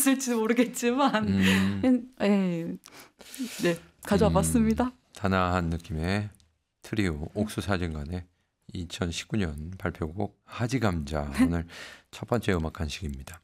들으셨을지 모르겠지만 네, 가져와 봤습니다. 단아한 느낌의 트리오 옥수사진관의 2019년 발표곡 하지감자 오늘 첫 번째 음악 간식입니다.